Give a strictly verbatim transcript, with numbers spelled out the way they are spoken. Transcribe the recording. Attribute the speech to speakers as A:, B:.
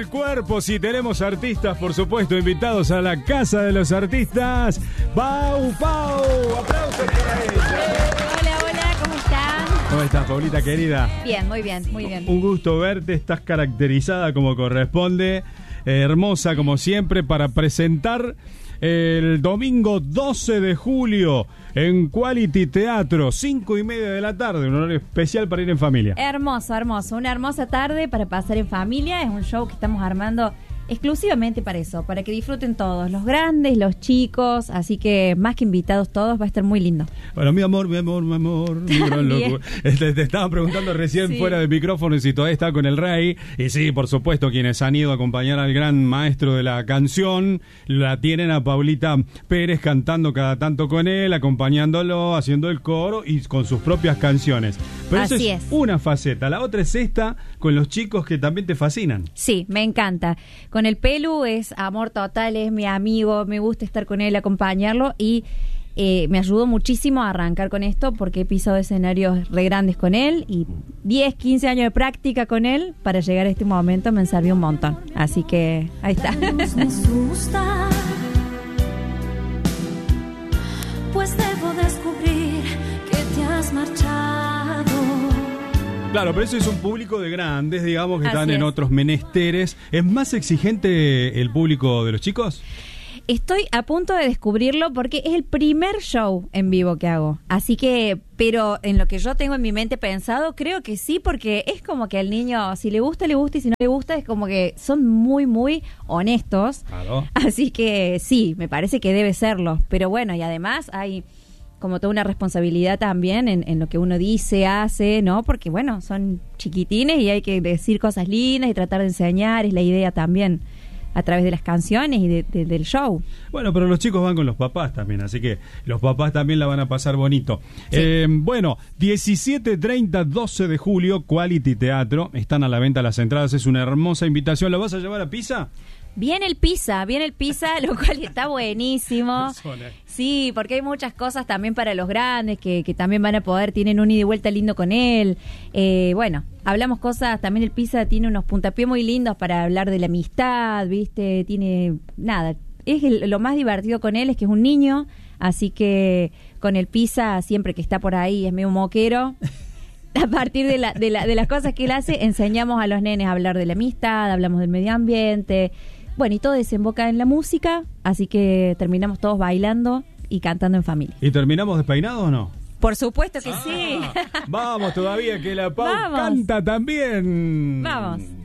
A: cuerpo. Sí, tenemos artistas, por supuesto, invitados a la Casa de los Artistas. Pau, Pau, aplausos para ella.
B: Hola, hola, ¿cómo están?
A: ¿Cómo estás, Paulita, querida?
B: Bien, muy bien, muy bien.
A: Un gusto verte, estás caracterizada como corresponde, eh, hermosa como siempre, para presentar el domingo doce de julio en Quality Teatro, cinco y media de la tarde, un horario especial para ir en familia.
B: Hermoso, hermoso, una hermosa tarde para pasar en familia. Es un show que estamos armando exclusivamente para eso, para que disfruten todos, los grandes, los chicos, así que más que invitados todos, va a estar muy lindo.
A: Bueno, mi amor, mi amor, mi amor, mi gran loco. Te, te estaba preguntando recién sí. fuera de micrófono si todavía está con el Rey, y sí, por supuesto, quienes han ido a acompañar al gran maestro de la canción, la tienen a Paulita Pérez cantando cada tanto con él, acompañándolo, haciendo el coro y con sus propias canciones. Pero
B: así
A: esa es, es una faceta, la otra es esta, con los chicos que también te fascinan.
B: Sí, me encanta. Con el Pelu es amor total, es mi amigo, me gusta estar con él, acompañarlo y eh, me ayudó muchísimo a arrancar con esto porque he pisado escenarios re grandes con él y diez, quince años de práctica con él para llegar a este momento me sirvió un montón. Así que ahí está.
C: Me asusta, pues debo descubrir que te has marchado.
A: Claro, pero eso es un público de grandes, digamos, que
B: Así
A: están en
B: es.
A: otros menesteres. ¿Es más exigente el público de los chicos?
B: Estoy a punto de descubrirlo porque es el primer show en vivo que hago. Así que, pero en lo que yo tengo en mi mente pensado, creo que sí, porque es como que al niño, si le gusta, le gusta, y si no le gusta, es como que son muy, muy honestos.
A: Claro.
B: Así que sí, me parece que debe serlo. Pero bueno, y además hay como toda una responsabilidad también en, en lo que uno dice, hace, ¿no? Porque bueno, son chiquitines y hay que decir cosas lindas y tratar de enseñar, es la idea también a través de las canciones y de, de, del show.
A: Bueno, pero los chicos van con los papás también, así que los papás también la van a pasar bonito.
B: Sí.
A: Eh, bueno, diecisiete, treinta, doce de julio, Quality Teatro, están a la venta las entradas, es una hermosa invitación. ¿Lo vas a llevar a Pisa?
B: Viene el pizza, viene el pizza, lo cual está buenísimo. Sí, porque hay muchas cosas también para los grandes que, que también van a poder, tienen un ida y vuelta lindo con él. Eh, bueno, hablamos cosas, también el pizza tiene unos puntapiés muy lindos para hablar de la amistad, ¿viste? Tiene, nada, es el, lo más divertido con él es que es un niño, así que con el pizza siempre que está por ahí es medio moquero. A partir de, la, de, la, de las cosas que él hace, enseñamos a los nenes a hablar de la amistad, hablamos del medio ambiente. Bueno, y todo desemboca en la música, así que terminamos todos bailando y cantando en familia.
A: ¿Y terminamos despeinados o no?
B: Por supuesto que
A: ah,
B: sí.
A: Vamos todavía, que la Pau
B: Vamos.
A: canta también.
B: Vamos.